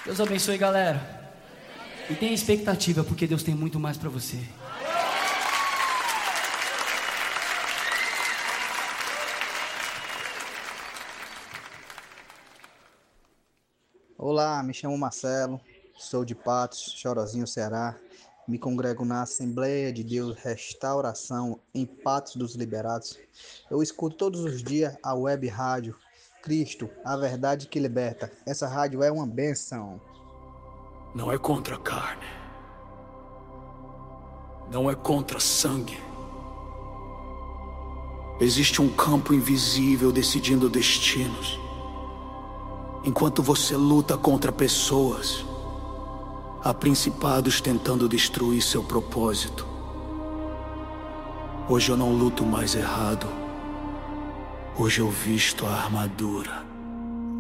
Deus abençoe, galera. E tenha expectativa, porque Deus tem muito mais pra você. Olá, me chamo Marcelo, sou de Patos, Chorozinho, Ceará. Me congrego na Assembleia de Deus Restauração em Patos dos Liberados. Eu escuto todos os dias a web rádio Cristo, a verdade que liberta. Essa rádio é uma bênção. Não é contra a carne. Não é contra sangue. Existe um campo invisível decidindo destinos. Enquanto você luta contra pessoas, há principados tentando destruir seu propósito. Hoje eu não luto mais errado. Hoje eu visto a armadura.